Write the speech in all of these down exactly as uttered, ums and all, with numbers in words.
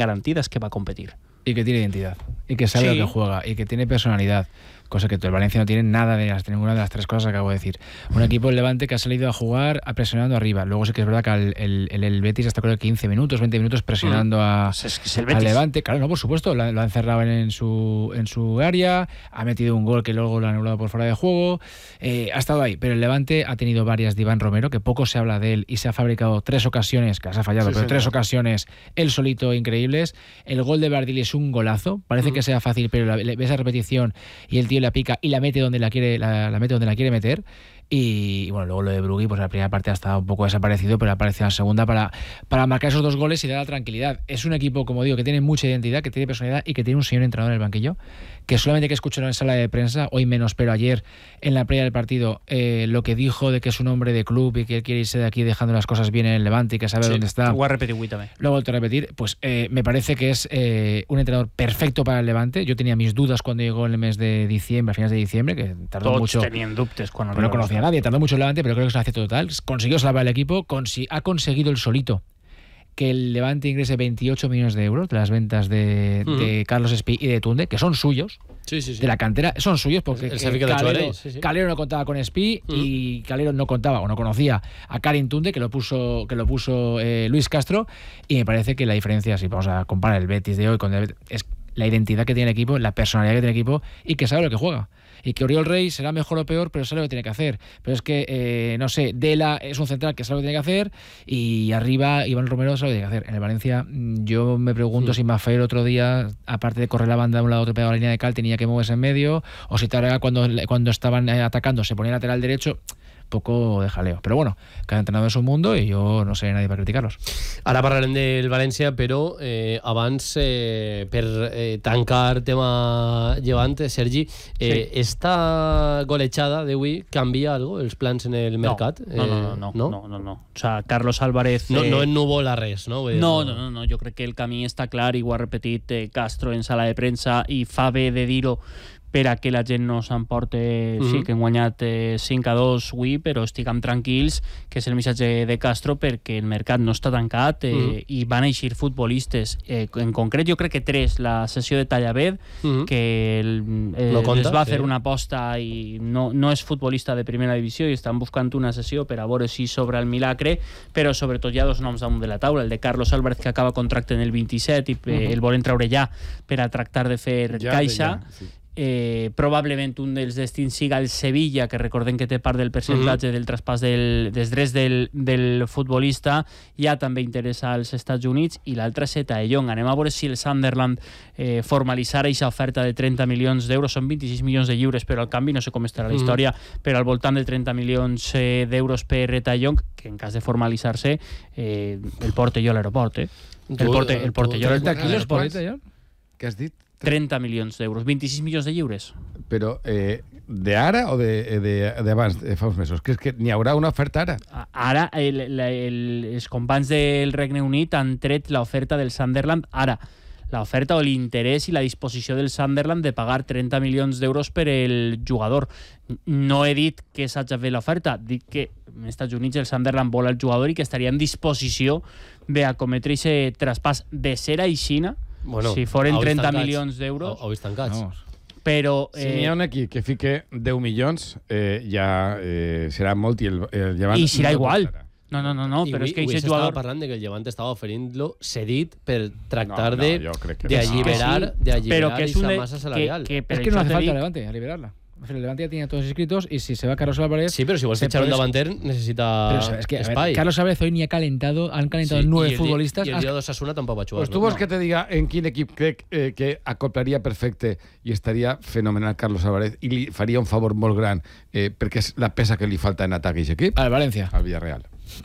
garantidas que va a competir. Y que tiene identidad, y que sabe Sí. lo que juega, y que tiene personalidad, cosa que el Valencia no tiene nada de las, ninguna de las tres cosas que acabo de decir. Un equipo del Levante que ha salido a jugar a presionando arriba. Luego sí que es verdad que el, el, el, el Betis hasta creo que quince minutos, veinte minutos presionando a, Pues es que es el al Betis. Levante. Claro, no, por supuesto, lo, lo ha encerrado en, en, su, en su área, ha metido un gol que luego lo ha anulado por fuera de juego, eh, ha estado ahí. Pero el Levante ha tenido varias de Iván Romero, que poco se habla de él, y se ha fabricado tres ocasiones, que las ha fallado, Sí, pero señor. tres ocasiones él solito increíbles. El gol de Bardil es un golazo, parece Mm. que sea fácil, pero la, le, ves la repetición y el tío la pica y la mete donde la quiere, la, la mete donde la quiere meter. Y, y bueno, luego lo de Brugui, pues la primera parte ha estado un poco desaparecido, pero aparece en la segunda para, para marcar esos dos goles y dar la tranquilidad. Es un equipo, como digo, que tiene mucha identidad, que tiene personalidad y que tiene un señor entrenador en el banquillo, que solamente que escucharon en sala de prensa, hoy menos, pero ayer en la previa del partido, eh, lo que dijo de que es un hombre de club y que él quiere irse de aquí dejando las cosas bien en el Levante y que sabe Sí, dónde está. ho ha repetit avui també. Lo he vuelto a repetir, pues eh, me parece que es eh, un entrenador perfecto para el Levante. Yo tenía mis dudas cuando llegó en el mes de diciembre, a finales de diciembre, que tardó Tots mucho. tenien dubtes quan Pero no conocía a nadie, tardó mucho el Levante, pero creo que es un acierto total. Consiguió salvar el equipo, consi- ha conseguido el solito que el Levante ingrese veintiocho millones de euros de las ventas de, Ujú. de Carlos Espí y de Tunde, que son suyos, Sí, sí, sí. de la cantera, son suyos porque El- el eh, Sevilla de Calero, Suárez, sí, sí. Calero no contaba con Espí Ujú. y Calero no contaba o no conocía a Karim Tunde, que lo puso que lo puso eh, Luis Castro, y me parece que la diferencia, si vamos a comparar el Betis de hoy con el Betis, es la identidad que tiene el equipo, la personalidad que tiene el equipo y que sabe lo que juega. Y que Oriol Rey será mejor o peor, pero sabe lo que tiene que hacer. Pero es que, eh, no sé, Dela es un central que sabe lo que tiene que hacer y arriba Iván Romero sabe lo que tiene que hacer. En el Valencia, mm, yo me pregunto Mm. si Maffei el otro día, aparte de correr la banda de un lado a otro pegado a la línea de cal, tenía que moverse en medio, o si Tarega cuando, cuando estaban eh, atacando se ponía lateral derecho. Poco de jaleo. Però bueno, cada entrenador és un mundo i jo no sé nadie per criticar-los. Ara parlarem del València, però eh, abans, eh, per eh, tancar tema Llevant, Sergi, eh, Sí. esta golejada d'avui canvia algo, els plans en el mercat? No, no, no, no, Eh, no, no, no, no. O sea, Carlos Álvarez... No, eh, no ennúvola res, no? Vull dir, No, no, no, no, jo crec que el camí està clar i ho ha repetit eh, Castro en sala de premsa i fa bé de dir-ho per a que la gent no s'emporte, Mhm. sí, que hem guanyat eh, cinc a dos avui, però estiguem tranquils, que és el missatge de Castro, perquè el mercat no està tancat eh, Mhm. i van eixir futbolistes. Eh, en concret, jo crec que tres, la sessió de Tallaved, Mhm. que el, eh, No compta, les va sí. fer una aposta i no, no és futbolista de primera divisió i estan buscant una sessió per a veure si sobre el milagre, però sobretot hi ha dos noms damunt de la taula, el de Carlos Álvarez, que acaba contracte en el vint-i-set i eh, el volen treure ja per a tractar de fer Ja, caixa. ja, sí. Eh, probablement un dels destins siga el Sevilla, que recordem que té part del percentatge del traspàs del, dels drets del, del futbolista. Ja també interessa als Estats Units, i l'altre és Etaellón. Anem a veure si el Sunderland eh, formalitzarà aquesta oferta de trenta milions d'euros, són vint-i-sis milions de lliures, però al canvi no sé com estarà la història, però al voltant de trenta milions eh, d'euros per Etaellón, que en cas de formalitzar-se eh, el porte jo a l'aeroport, eh? El Tu- porte, el porte tu- jo a trenta l'aeroport. quilos por ahí, ya. Què has dit? trenta milions d'euros, vint-i-sis milions de lliures. Però eh, de ara o de, de, de abans, de fa uns mesos? Creus que n'hi haurà una oferta ara? A- Ara el, la, el, els companys del Regne Unit han tret l'oferta del Sunderland ara. L'oferta o l'interès i la disposició del Sunderland de pagar trenta milions d'euros per el jugador. No he dit que s'hagi fet l'oferta, dic que als Estats Units el Sunderland vol el jugador i que estaria en disposició d'acometre aquest traspàs de ser a Xina, Bueno, si foren avui trenta tancats. milions d'euros, Avui tancats. Vamos. però... Si n'hi ha un equip que fique deu milions, eh, ja eh, serà molt i el, el Llevant... I serà no igual. aguantarà. No, no, no, no, I però avui, és que avui aquest s'estava jugador... parlant de que el Llevant estava oferint-lo cedit per tractar No, no, de jo crec que de no. alliberar, Que sí, de però alliberar que és un esa de, massa que, salarial. que per Es que no això hace te falta dic- Levante a liberarla. El Levante ya tenía todos inscritos y si se va Carlos Álvarez... Sí, pero si vols se fichar un puede- davanter necesita Pero sabes que a ver, espai. Carlos Álvarez hoy ni ha calentado, han calentado Sí, nueve y el di- futbolistas. Y el has- día de Osasuna tampoco va a jugar. Pues tu vols que te diga en quin equip crec eh, que acoplaria perfecte i estaria fenomenal Carlos Álvarez i li faria un favor molt gran eh, perquè és la peça que li falta en atac a aquest equip? Al Valencia. Al Villarreal.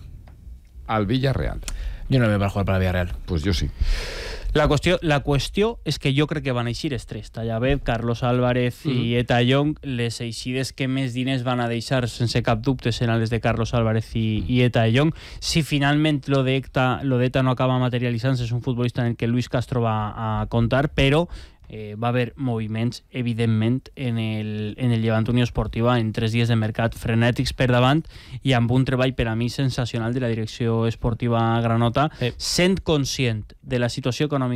Al Villarreal. Yo no lo veo para jugar para el Villarreal. Pues jo sí. La qüestió, la qüestió és que jo crec que van eixir els tres, Tallaved, Carlos Álvarez i Etaellón. Les eixides que més diners van a deixar sense cap dubte seran les de Carlos Álvarez i, i Etaellón. Si finalment lo d'Eta lo d'Eta no acaba materialitzant-se, és un futbolista en el que Luis Castro va a contar, però eh, va haver moviments, evidentment, en el, en el Llevant Unió Esportiva en tres dies de mercat frenètics per davant i amb un treball per a mi sensacional de la direcció esportiva granota, Eh. sent conscient de la situació econòmica